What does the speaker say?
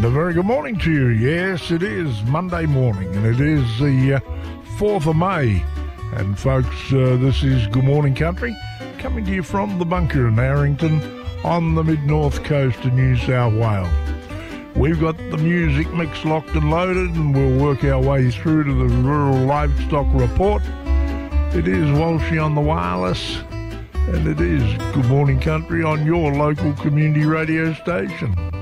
And a very good morning to you. Yes, it is Monday morning, and it is the 4th of May. And folks, this is Good Morning Country, coming to you from the bunker in Harrington on the mid-north coast of New South Wales. We've got the music mix locked and loaded, and we'll work our way through to the Rural Livestock Report. It is Walshy on the wireless, and it is Good Morning Country on your local community radio station.